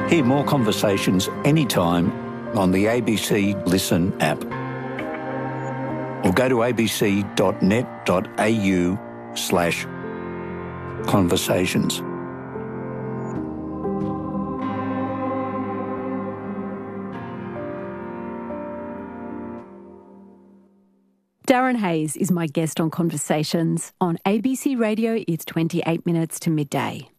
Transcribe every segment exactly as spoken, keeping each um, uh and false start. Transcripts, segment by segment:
Hear more conversations anytime on the A B C Listen app. Or go to abc.net.au slash conversations. Darren Hayes is my guest on Conversations. On A B C Radio, it's twenty-eight minutes to midday.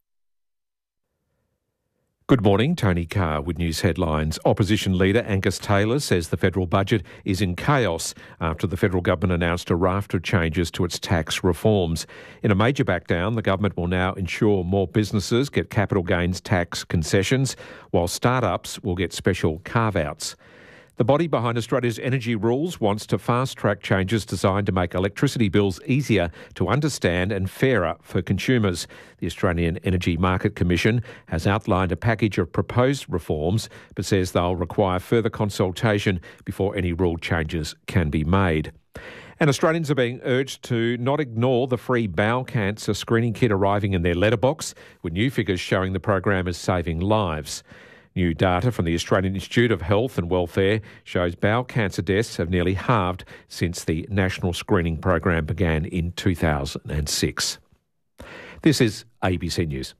Good morning, Tony Carr with news headlines. Opposition leader Angus Taylor says the federal budget is in chaos after the federal government announced a raft of changes to its tax reforms. In a major backdown, the government will now ensure more businesses get capital gains tax concessions, while startups will get special carve-outs. The body behind Australia's energy rules wants to fast-track changes designed to make electricity bills easier to understand and fairer for consumers. The Australian Energy Market Commission has outlined a package of proposed reforms, but says they'll require further consultation before any rule changes can be made. And Australians are being urged to not ignore the free bowel cancer screening kit arriving in their letterbox, with new figures showing the program is saving lives. New data from the Australian Institute of Health and Welfare shows bowel cancer deaths have nearly halved since the national screening program began in two thousand six. This is A B C News.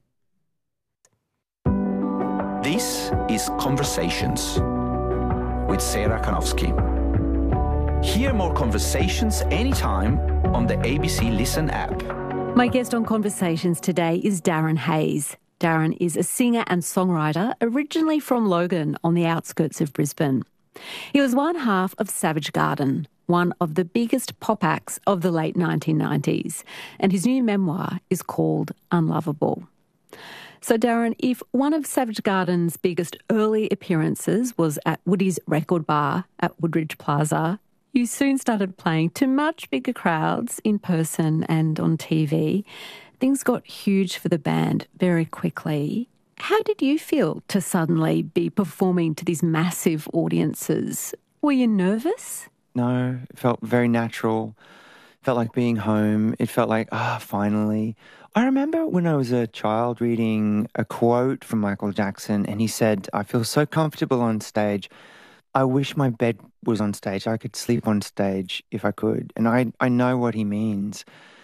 This is Conversations with Sarah Kanowski. Hear more conversations anytime on the A B C Listen app. My guest on Conversations today is Darren Hayes. Darren is a singer and songwriter originally from Logan on the outskirts of Brisbane. He was one half of Savage Garden, one of the biggest pop acts of the late nineteen nineties, and his new memoir is called Unlovable. So Darren, if one of Savage Garden's biggest early appearances was at Woody's Record Bar at Woodridge Plaza, you soon started playing to much bigger crowds in person and on T V. Things got huge for the band very quickly. How did you feel to suddenly be performing to these massive audiences? Were you nervous? No, it felt very natural. It felt like being home. It felt like, ah, finally. I remember when I was a child reading a quote from Michael Jackson, and he said, I feel so comfortable on stage. I wish my bed was on stage. I could sleep on stage if I could. And I, I know what he means.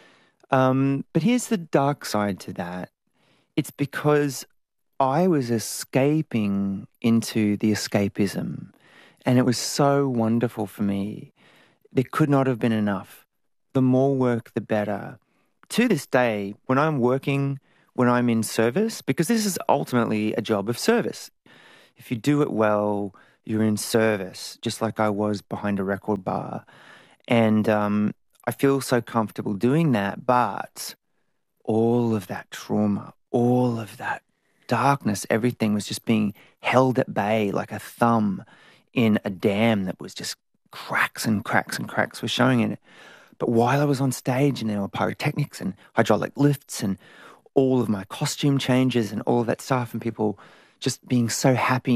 Um, but here's the dark side to that. It's because I was escaping into the escapism, and it was so wonderful for me. There could not have been enough. The more work, the better. To this day, when I'm working, when I'm in service, because this is ultimately a job of service. If you do it well, you're in service, just like I was behind a record bar. And um, I feel so comfortable doing that, but all of that trauma, all of that darkness, everything was just being held at bay like a thumb in a dam that was just cracks and cracks and cracks were showing in it. But while I was on stage and there were pyrotechnics and hydraulic lifts and all of my costume changes and all of that stuff and people just being so happy